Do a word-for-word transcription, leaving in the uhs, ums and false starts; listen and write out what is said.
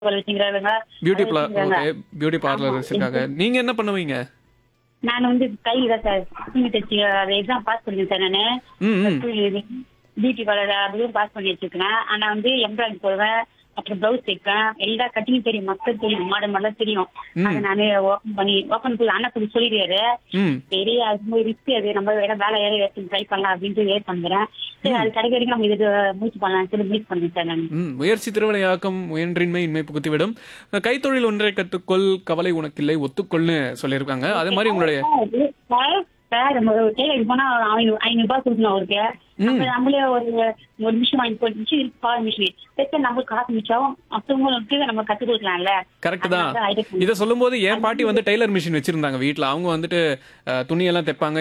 வச்சுக்கிறாங்க பியூட்டி அதை பா வச்சுக்கிறாங்க. ஓகே. பியூட்டி ஆமா பார்லர் வச்சிருக்காங்க. நீங்க என்ன பண்ணுவீங்க? நான் வந்து கையில சார் துணி தச்சு அதை எக்ஸாம் பாஸ் பண்ணிருக்கேன் சார் நானு ம், ம். பியூட்டி பார்லர் அதுவும் பாஸ் பண்ணி வச்சிருக்கேன். ஆனா வந்து எம்ப்ராய்டரி போடுவேன், அப்புறம் பிளவுஸ் தைப்பேன், எல்லா கட்டிங்கும் தெரியும், மக்கள் தெரியும், மாடல் மாடலாம் தெரியும். ம். அதை நானே ஓப்பன் பண்ணி ஓப்பன் பண்ணி அண்ணா சொல்லி சொல்லிடுறாரு. ம். சரி அது ரிஸ்க், அது நம்ம வேற வேலை ஏற ட்ரை பண்ணலாம் அப்படின்ட்டு ஏர் பண்ணுறேன். சரி அது கிடைக்க வரைக்கும் நம்ம இது முயற்சி பண்ணலாம் சொல்லி முயற்சி பண்ணுறேன் சார் நான். ம். முயற்சி திருவினையாக்கம் முயன்றின்மை இன்மை புகுத்திவிடும். கைத்தொழில் ஒன்றை கற்றுக்கொள் கவலை உனக்கில்லை ஒத்துக்கொள்னு சொல்லியிருக்காங்க. அதே மாதிரி உங்களுடைய சார் நம்ம டெய்லர் போனா ஐநூறு ஐநூறு ரூபாய் கொடுக்கணும் அவருக்கு. ம். நம்ம நம்மளே ஒரு ஒரு மிஷின் வாங்கி போட்டு மிஷின் பால் மிஷின் தைச்சா நம்மளுக்கு காசு மிச்சாவும் மற்றவங்களுக்கு நம்ம கற்றுக் கொடுக்கலாம்ல. கரெக்ட் தான். அதனால idea பண்ணேன். இதை சொல்லும்போது என் பாட்டி வந்து டெய்லர் மிஷின் வச்சிருந்தாங்க வீட்ல. அவங்க வந்துட்டு அஹ், துணியெல்லாம் தைப்பாங்க.